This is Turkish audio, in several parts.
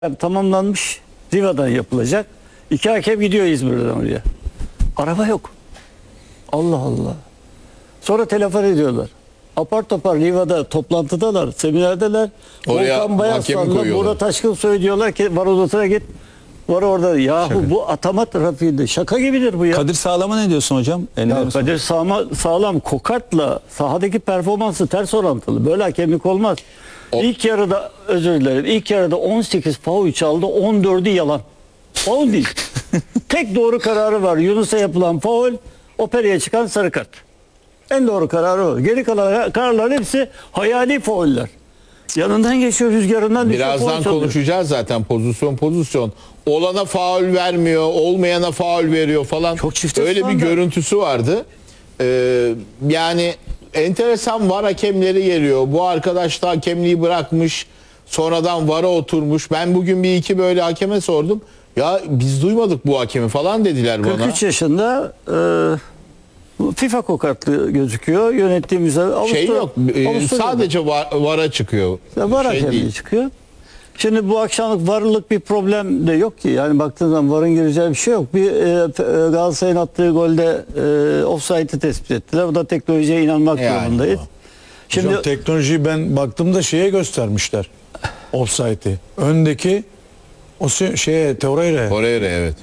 tamamlanmış. Riva'dan yapılacak. 2 hakem gidiyor İzmir'den oraya. Araba yok. Allah Allah. Sonra telefon ediyorlar. Apar topar Riva'da toplantıdalar, seminerdeler. Oraya Volkan hakemi Bayaslan'la koyuyorlar. Murat Taşkın söylüyorlar ki var odasına git. Var orada. Yahu bu atama trafiğinde şaka gibidir bu ya. Kadir Sağlam'a ne diyorsun hocam? Ya Kadir Sağlam Kokat'la sahadaki performansı ters orantılı. Böyle hakemlik olmaz. İlk yarıda özür dilerim. İlk yarıda 18 faul çaldı. 14'ü yalan. Faul değil. Tek doğru kararı var. Yunus'a yapılan faul, Opera'ya çıkan sarı kart. En doğru kararı o. Geri kalan kararların hepsi hayali fauller. Yanından geçiyor, rüzgarından düşüyor. Birazdan konuşacağız zaten pozisyon. Olana faul vermiyor, olmayana faul veriyor falan. Çok çifte öyle bir standart. görüntüsü vardı. Yani enteresan VAR hakemleri geliyor. Bu arkadaş da hakemliği bırakmış. Sonradan VAR'a oturmuş. Ben bugün bir iki böyle hakeme sordum. Ya biz duymadık bu hakemi falan dediler bana. 43 yaşında FIFA kokatlı gözüküyor. Yönettiğimiz Şey yok. Sadece VAR'a çıkıyor. VAR hakemliği değil. çıkıyor. Şimdi bu akşamlık varlık bir problem de yok ki. Yani baktığın zaman VAR'ın gireceği bir şey yok. Bir Galatasaray'ın attığı golde offside'ı tespit ettiler. Bu da teknolojiye inanmak zorundayız. Şimdi hocam, teknolojiyi ben baktığımda şeye göstermişler. Offside'i. Öndeki o Torreira. Torreira evet.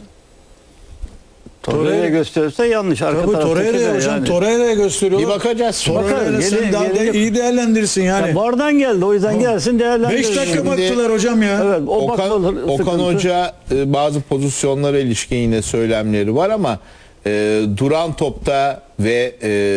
Torreira'ya gösterirse yanlış. Arka Tabii Torreira'ya hocam yani. Torreira'ya gösteriyor. Bir bakacağız. Torreira sen daha da iyi değerlendirsin yani. VAR'dan geldi o yüzden gelsin değerlendirelim. 5 dakika baktılar hocam ya. Evet, Okan Hoca bazı pozisyonlara ilişkin yine söylemleri var ama duran topta ve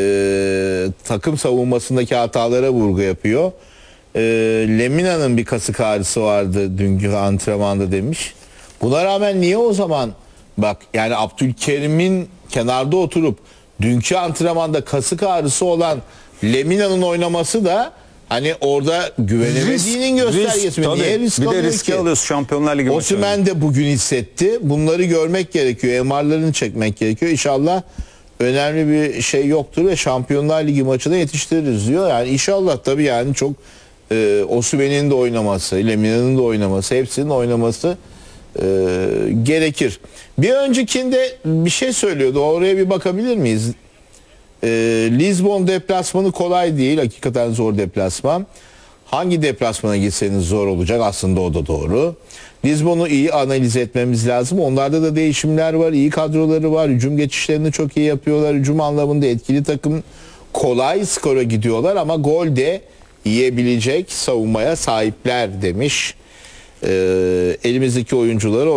takım savunmasındaki hatalara vurgu yapıyor. Lemina'nın bir kasık ağrısı vardı dünkü antrenmanda demiş. Buna rağmen niye o zaman bak yani Abdülkerim'in kenarda oturup dünkü antrenmanda kasık ağrısı olan Lemina'nın oynaması da hani orada güvenemediğinin göstergesi mi? Niye risk bir de alıyor riski ki? alıyorsun Şampiyonlar Ligi maçı. Osimhen de bugün hissetti. Bunları görmek gerekiyor. MR'larını çekmek gerekiyor. İnşallah önemli bir şey yoktur ve Şampiyonlar Ligi maçına yetiştiririz diyor. Yani inşallah tabii yani çok Osimhen'in de oynaması, Lemina'nın da oynaması, hepsinin oynaması gerekir. Bir öncekinde bir şey söylüyordu. Oraya bir bakabilir miyiz? Lisbon deplasmanı kolay değil. Hakikaten zor deplasman. Hangi deplasmana gitseniz zor olacak. Aslında o da doğru. Lisbon'u iyi analiz etmemiz lazım. Onlarda da değişimler var. İyi kadroları var. Hücum geçişlerini çok iyi yapıyorlar. Hücum anlamında etkili takım. Kolay skora gidiyorlar ama gol de yiyebilecek savunmaya sahipler demiş. Elimizdeki oyuncuları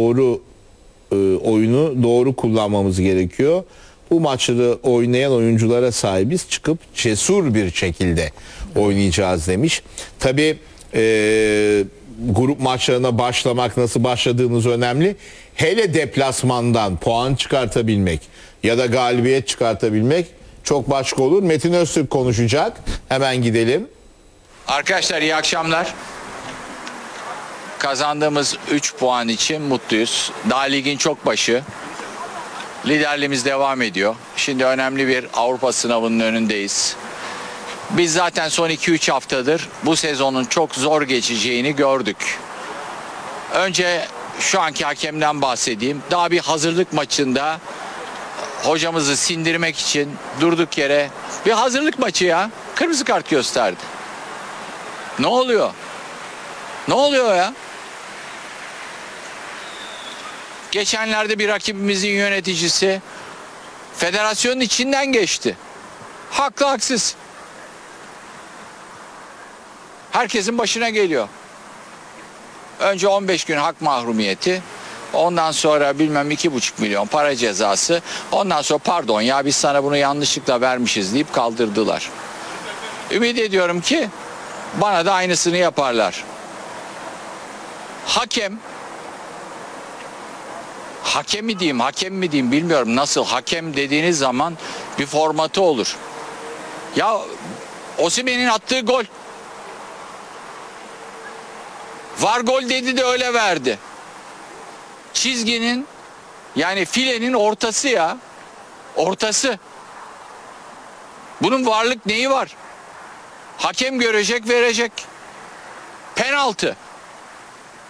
oyunu doğru kullanmamız gerekiyor. Bu maçları oynayan oyunculara sahibiz. Çıkıp cesur bir şekilde oynayacağız demiş. Tabii grup maçlarına başlamak, nasıl başladığınız önemli. Hele deplasmandan puan çıkartabilmek ya da galibiyet çıkartabilmek çok başka olur. Metin Öztürk konuşacak. Hemen gidelim. Arkadaşlar iyi akşamlar. Kazandığımız 3 puan için mutluyuz. Daha ligin çok başı. Liderliğimiz devam ediyor. Şimdi önemli bir Avrupa sınavının önündeyiz. Biz zaten son 2-3 haftadır bu sezonun çok zor geçeceğini gördük. Önce şu anki hakemden bahsedeyim. Daha bir hazırlık maçında hocamızı sindirmek için durduk yere bir hazırlık maçı ya. Kırmızı kart gösterdi. Ne oluyor? Ne oluyor ya? Geçenlerde bir rakibimizin yöneticisi federasyonun içinden geçti. Haklı haksız. Herkesin başına geliyor. Önce 15 gün hak mahrumiyeti. Ondan sonra bilmem 2,5 milyon para cezası. Ondan sonra pardon ya biz sana bunu yanlışlıkla vermişiz deyip kaldırdılar. Ümit ediyorum ki bana da aynısını yaparlar. Hakem mi diyeyim bilmiyorum nasıl. Hakem dediğiniz zaman bir formatı olur. Ya Osimhen'in attığı gol. VAR gol dedi de öyle verdi. Çizginin yani filenin ortası ya. Ortası. Bunun varlık neyi var? Hakem görecek, verecek. Penaltı.